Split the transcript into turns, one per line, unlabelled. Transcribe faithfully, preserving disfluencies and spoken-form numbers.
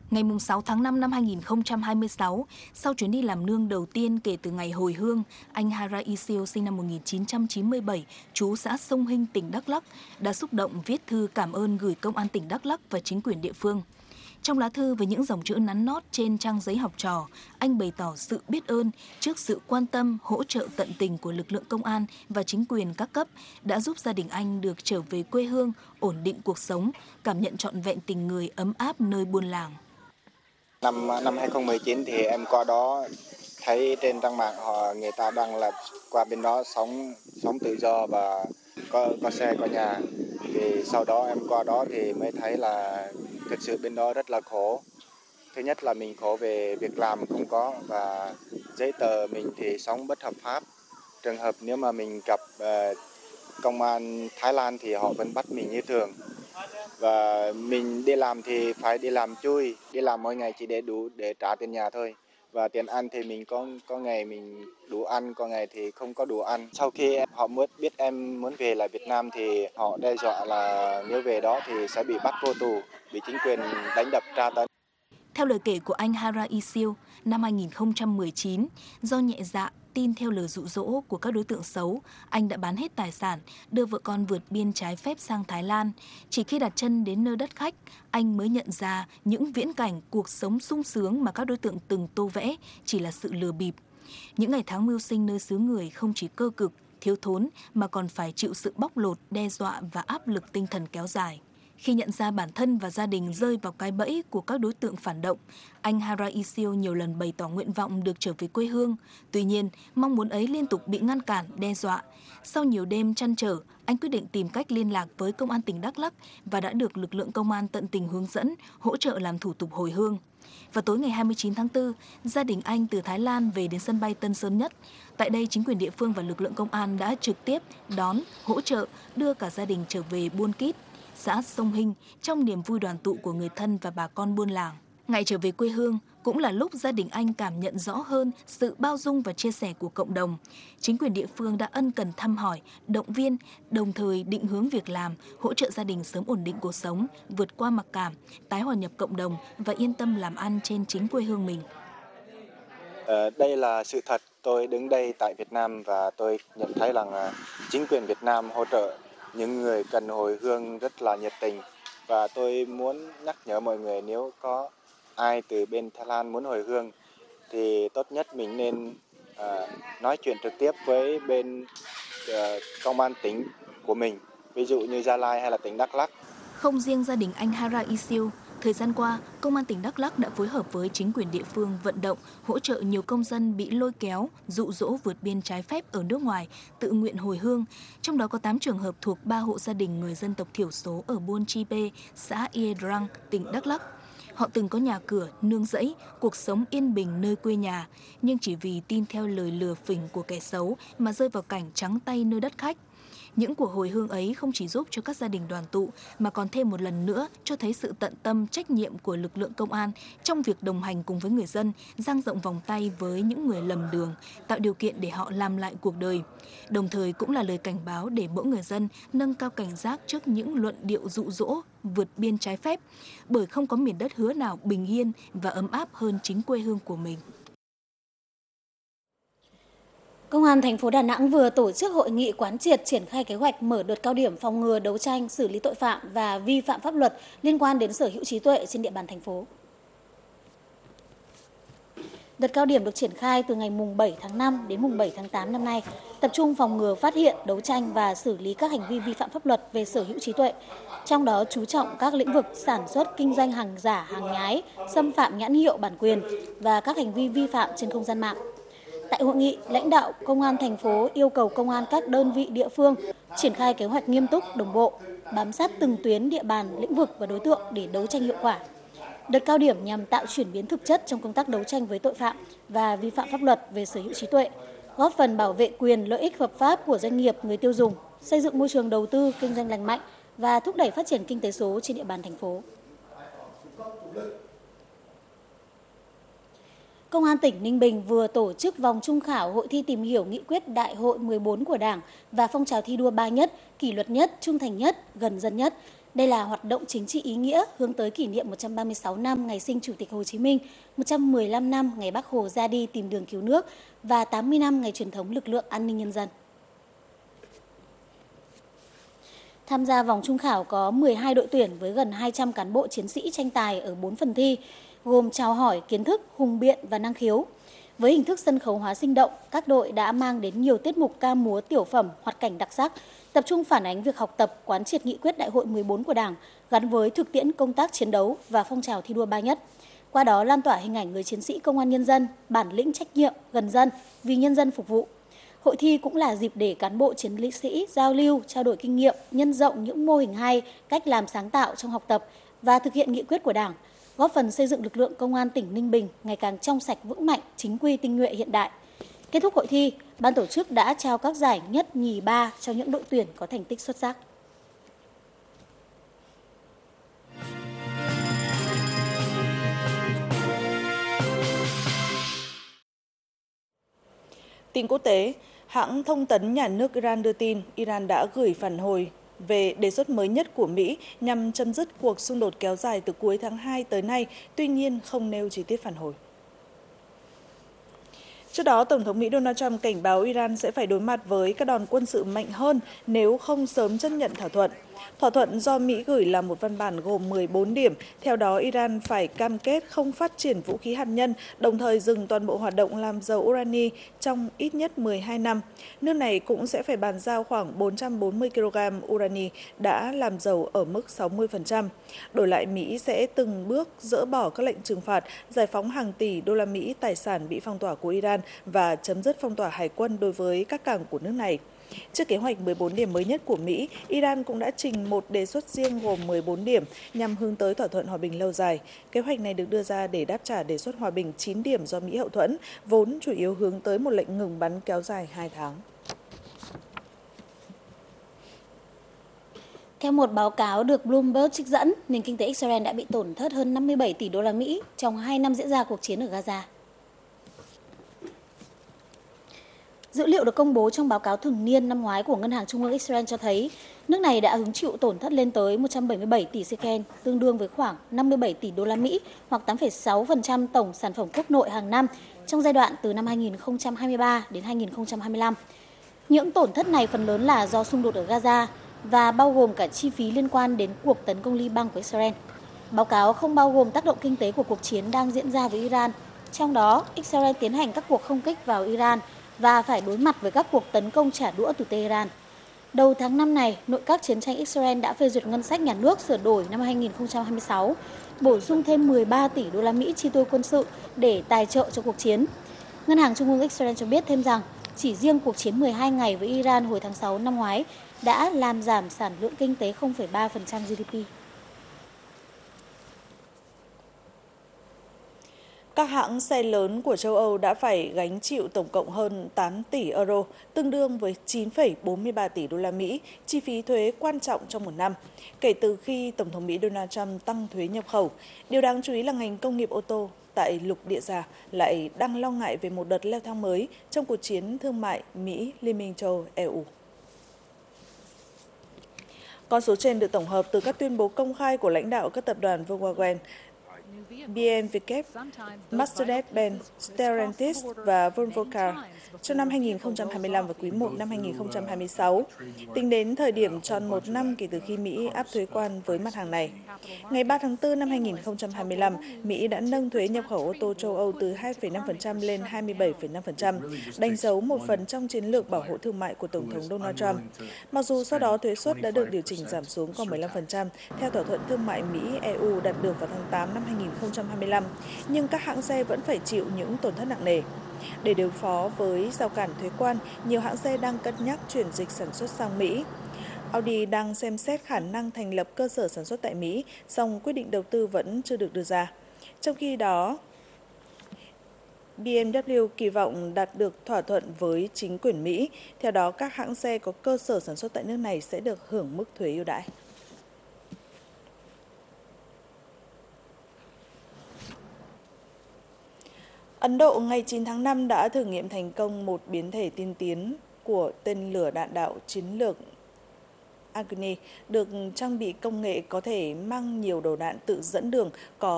Ngày sáu tháng năm năm hai nghìn không trăm hai mươi sáu, sau chuyến đi làm nương đầu tiên kể từ ngày hồi hương, anh Hara Isil sinh năm một nghìn chín trăm chín mươi bảy, trú xã Sông Hinh, tỉnh Đắk Lắk, đã xúc động viết thư cảm ơn gửi công an tỉnh Đắk Lắk và chính quyền địa phương. Trong lá thư với những dòng chữ nắn nót trên trang giấy học trò, anh bày tỏ sự biết ơn trước sự quan tâm, hỗ trợ tận tình của lực lượng công an và chính quyền các cấp đã giúp gia đình anh được trở về quê hương, ổn định cuộc sống, cảm nhận trọn vẹn tình người ấm áp nơi buôn làng.
Năm năm hai không một chín thì em qua đó thấy trên trang mạng họ người ta đăng là qua bên đó sống sống tự do và có có xe có nhà. Thì sau đó em qua đó thì mới thấy là thực sự bên đó rất là khổ. Thứ nhất là mình khổ về việc làm không có và giấy tờ mình thì sống bất hợp pháp. Trường hợp nếu mà mình gặp uh, công an Thái Lan thì họ vẫn bắt mình như thường. Và mình đi làm thì phải đi làm chui, đi làm mỗi ngày chỉ để đủ để trả tiền nhà thôi. Và tiền ăn thì mình có có ngày mình đủ ăn, có ngày thì không có đủ ăn. Sau khi họ muốn biết em muốn về lại Việt Nam thì họ đe dọa là nếu về đó thì sẽ bị bắt vô tù, bị chính quyền đánh đập tra tấn.
Theo lời kể của anh Hara Isil, năm hai nghìn không trăm mười chín, do nhẹ dạ tin theo lời dụ dỗ của các đối tượng xấu, anh đã bán hết tài sản, đưa vợ con vượt biên trái phép sang Thái Lan. Chỉ khi đặt chân đến nơi đất khách, anh mới nhận ra những viễn cảnh cuộc sống sung sướng mà các đối tượng từng tô vẽ chỉ là sự lừa bịp. Những ngày tháng mưu sinh nơi xứ người không chỉ cơ cực, thiếu thốn mà còn phải chịu sự bóc lột, đe dọa và áp lực tinh thần kéo dài. Khi nhận ra bản thân và gia đình rơi vào cái bẫy của các đối tượng phản động, anh Hara Isil nhiều lần bày tỏ nguyện vọng được trở về quê hương. Tuy nhiên, mong muốn ấy liên tục bị ngăn cản, đe dọa. Sau nhiều đêm trăn trở, anh quyết định tìm cách liên lạc với công an tỉnh Đắk Lắk và đã được lực lượng công an tận tình hướng dẫn, hỗ trợ làm thủ tục hồi hương. Và tối ngày hai mươi chín tháng tư, gia đình anh từ Thái Lan về đến sân bay Tân Sơn Nhất. Tại đây, chính quyền địa phương và lực lượng công an đã trực tiếp đón, hỗ trợ, đưa cả gia đình trở về Buôn Kít, xã Sông Hinh, trong niềm vui đoàn tụ của người thân và bà con buôn làng. Ngày trở về quê hương cũng là lúc gia đình anh cảm nhận rõ hơn sự bao dung và chia sẻ của cộng đồng. Chính quyền địa phương đã ân cần thăm hỏi, động viên, đồng thời định hướng việc làm, hỗ trợ gia đình sớm ổn định cuộc sống, vượt qua mặc cảm, tái hòa nhập cộng đồng và yên tâm làm ăn trên chính quê hương mình.
Ờ, đây là sự thật. Tôi đứng đây tại Việt Nam và tôi nhận thấy rằng chính quyền Việt Nam hỗ trợ những người cần hồi hương rất là nhiệt tình. Và tôi muốn nhắc nhở mọi người nếu có ai từ bên Thái Lan muốn hồi hương thì tốt nhất mình nên uh, nói chuyện trực tiếp với bên uh, công an tỉnh của mình, ví dụ như Gia Lai hay là tỉnh Đắk Lắk.
Không riêng gia đình anh Hara Isil, thời gian qua, Công an tỉnh Đắk Lắk đã phối hợp với chính quyền địa phương vận động, hỗ trợ nhiều công dân bị lôi kéo, dụ dỗ vượt biên trái phép ở nước ngoài, tự nguyện hồi hương. Trong đó có tám trường hợp thuộc ba hộ gia đình người dân tộc thiểu số ở Buôn Chi Bê, xã Ie Drang, tỉnh Đắk Lắk. Họ từng có nhà cửa, nương rẫy, cuộc sống yên bình nơi quê nhà, nhưng chỉ vì tin theo lời lừa phỉnh của kẻ xấu mà rơi vào cảnh trắng tay nơi đất khách. Những cuộc hồi hương ấy không chỉ giúp cho các gia đình đoàn tụ mà còn thêm một lần nữa cho thấy sự tận tâm trách nhiệm của lực lượng công an trong việc đồng hành cùng với người dân, dang rộng vòng tay với những người lầm đường, tạo điều kiện để họ làm lại cuộc đời. Đồng thời cũng là lời cảnh báo để mỗi người dân nâng cao cảnh giác trước những luận điệu dụ dỗ vượt biên trái phép, bởi không có miền đất hứa nào bình yên và ấm áp hơn chính quê hương của mình.
Công an thành phố Đà Nẵng vừa tổ chức hội nghị quán triệt triển khai kế hoạch mở đợt cao điểm phòng ngừa đấu tranh xử lý tội phạm và vi phạm pháp luật liên quan đến sở hữu trí tuệ trên địa bàn thành phố. Đợt cao điểm được triển khai từ ngày mùng bảy tháng năm đến mùng bảy tháng tám năm nay, tập trung phòng ngừa phát hiện, đấu tranh và xử lý các hành vi vi phạm pháp luật về sở hữu trí tuệ, trong đó chú trọng các lĩnh vực sản xuất, kinh doanh hàng giả, hàng nhái, xâm phạm nhãn hiệu bản quyền và các hành vi vi phạm trên không gian mạng. Tại hội nghị, lãnh đạo Công an thành phố yêu cầu công an các đơn vị địa phương triển khai kế hoạch nghiêm túc, đồng bộ, bám sát từng tuyến địa bàn, lĩnh vực và đối tượng để đấu tranh hiệu quả. Đợt cao điểm nhằm tạo chuyển biến thực chất trong công tác đấu tranh với tội phạm và vi phạm pháp luật về sở hữu trí tuệ, góp phần bảo vệ quyền lợi ích hợp pháp của doanh nghiệp, người tiêu dùng, xây dựng môi trường đầu tư, kinh doanh lành mạnh và thúc đẩy phát triển kinh tế số trên địa bàn thành phố. Công an tỉnh Ninh Bình vừa tổ chức vòng chung khảo hội thi tìm hiểu nghị quyết đại hội mười bốn của Đảng và phong trào thi đua ba nhất, kỷ luật nhất, trung thành nhất, gần dân nhất Đây là hoạt động chính trị ý nghĩa hướng tới kỷ niệm một trăm ba mươi sáu năm ngày sinh Chủ tịch Hồ Chí Minh, một trăm mười lăm năm ngày Bác Hồ ra đi tìm đường cứu nước và tám mươi năm ngày truyền thống lực lượng an ninh nhân dân. Tham gia vòng chung khảo có mười hai đội tuyển với gần hai trăm cán bộ chiến sĩ tranh tài ở bốn phần thi, gồm chào hỏi, kiến thức, hùng biện và năng khiếu. Với hình thức sân khấu hóa sinh động, các đội đã mang đến nhiều tiết mục ca múa tiểu phẩm, hoạt cảnh đặc sắc, tập trung phản ánh việc học tập, quán triệt nghị quyết đại hội mười bốn của Đảng gắn với thực tiễn công tác chiến đấu và phong trào thi đua ba nhất. Qua đó lan tỏa hình ảnh người chiến sĩ công an nhân dân, bản lĩnh trách nhiệm, gần dân, vì nhân dân phục vụ. Hội thi cũng là dịp để cán bộ chiến sĩ giao lưu, trao đổi kinh nghiệm, nhân rộng những mô hình hay, cách làm sáng tạo trong học tập và thực hiện nghị quyết của Đảng, góp phần xây dựng lực lượng công an tỉnh Ninh Bình ngày càng trong sạch vững mạnh, chính quy tinh nhuệ hiện đại. Kết thúc hội thi, ban tổ chức đã trao các giải nhất, nhì, ba cho những đội tuyển có thành tích xuất sắc.
Tin quốc tế, hãng thông tấn nhà nước Iran đưa tin Iran đã gửi phản hồi về đề xuất mới nhất của Mỹ nhằm chấm dứt cuộc xung đột kéo dài từ cuối tháng hai tới nay, tuy nhiên không nêu chi tiết phản hồi. Trước đó, Tổng thống Mỹ Donald Trump cảnh báo Iran sẽ phải đối mặt với các đòn quân sự mạnh hơn nếu không sớm chấp nhận thỏa thuận. Thỏa thuận do Mỹ gửi là một văn bản gồm mười bốn điểm, theo đó Iran phải cam kết không phát triển vũ khí hạt nhân, đồng thời dừng toàn bộ hoạt động làm dầu urani trong ít nhất mười hai năm. Nước này cũng sẽ phải bàn giao khoảng bốn trăm bốn mươi ki lô gam urani đã làm dầu ở mức sáu mươi phần trăm. Đổi lại, Mỹ sẽ từng bước dỡ bỏ các lệnh trừng phạt, giải phóng hàng tỷ đô la Mỹ tài sản bị phong tỏa của Iran và chấm dứt phong tỏa hải quân đối với các cảng của nước này. Trước kế hoạch mười bốn điểm mới nhất của Mỹ, Iran cũng đã trình một đề xuất riêng gồm mười bốn điểm nhằm hướng tới thỏa thuận hòa bình lâu dài. Kế hoạch này được đưa ra để đáp trả đề xuất hòa bình chín điểm do Mỹ hậu thuẫn, vốn chủ yếu hướng tới một lệnh ngừng bắn kéo dài hai tháng.
Theo một báo cáo được Bloomberg trích dẫn, nền kinh tế Israel đã bị tổn thất hơn năm mươi bảy tỷ đô la Mỹ trong hai năm diễn ra cuộc chiến ở Gaza. Dữ liệu được công bố trong báo cáo thường niên năm ngoái của Ngân hàng Trung ương Israel cho thấy nước này đã hứng chịu tổn thất lên tới một trăm bảy mươi bảy tỷ shekel, tương đương với khoảng năm mươi bảy tỷ đô la Mỹ hoặc tám phẩy sáu phần trăm tổng sản phẩm quốc nội hàng năm trong giai đoạn từ năm hai nghìn không trăm hai mươi ba đến hai nghìn không trăm hai mươi lăm. Những tổn thất này phần lớn là do xung đột ở Gaza và bao gồm cả chi phí liên quan đến cuộc tấn công Liban của Israel. Báo cáo không bao gồm tác động kinh tế của cuộc chiến đang diễn ra với Iran, trong đó Israel tiến hành các cuộc không kích vào Iran và phải đối mặt với các cuộc tấn công trả đũa từ Tehran. Đầu tháng năm này, nội các chiến tranh Israel đã phê duyệt ngân sách nhà nước sửa đổi năm hai nghìn không trăm hai mươi sáu, bổ sung thêm mười ba tỷ đô la Mỹ chi tiêu quân sự để tài trợ cho cuộc chiến. Ngân hàng Trung ương Israel cho biết thêm rằng chỉ riêng cuộc chiến mười hai ngày với Iran hồi tháng sáu năm ngoái đã làm giảm sản lượng kinh tế không phẩy ba phần trăm giê đê pê.
Các hãng xe lớn của châu Âu đã phải gánh chịu tổng cộng hơn tám tỷ euro, tương đương với chín phẩy bốn mươi ba tỷ đô la Mỹ, chi phí thuế quan trọng trong một năm, kể từ khi Tổng thống Mỹ Donald Trump tăng thuế nhập khẩu. Điều đáng chú ý là ngành công nghiệp ô tô tại lục địa già lại đang lo ngại về một đợt leo thang mới trong cuộc chiến thương mại Mỹ-Liên minh châu e u. Con số trên được tổng hợp từ các tuyên bố công khai của lãnh đạo các tập đoàn Volkswagen, bê em vê, Mercedes-Benz, Stellantis và Volvo Cars trong năm hai nghìn không trăm hai mươi lăm và quý một năm hai nghìn không trăm hai mươi sáu, tính đến thời điểm tròn một năm kể từ khi Mỹ áp thuế quan với mặt hàng này. Ngày ba tháng tư năm hai nghìn không trăm hai mươi lăm, Mỹ đã nâng thuế nhập khẩu ô tô châu Âu từ hai phẩy năm phần trăm lên hai mươi bảy phẩy năm phần trăm, đánh dấu một phần trong chiến lược bảo hộ thương mại của Tổng thống Donald Trump. Mặc dù sau đó thuế suất đã được điều chỉnh giảm xuống còn mười lăm phần trăm theo thỏa thuận thương mại Mỹ-e u đạt được vào tháng tám năm hai nghìn không trăm hai mươi lăm, nhưng các hãng xe vẫn phải chịu những tổn thất nặng nề. Để đối phó với rào cản thuế quan, nhiều hãng xe đang cân nhắc chuyển dịch sản xuất sang Mỹ. Audi đang xem xét khả năng thành lập cơ sở sản xuất tại Mỹ, song quyết định đầu tư vẫn chưa được đưa ra. Trong khi đó, bê em vê kỳ vọng đạt được thỏa thuận với chính quyền Mỹ. Theo đó, các hãng xe có cơ sở sản xuất tại nước này sẽ được hưởng mức thuế ưu đãi. Ấn Độ ngày chín tháng năm đã thử nghiệm thành công một biến thể tiên tiến của tên lửa đạn đạo chiến lược Agni được trang bị công nghệ có thể mang nhiều đầu đạn tự dẫn đường có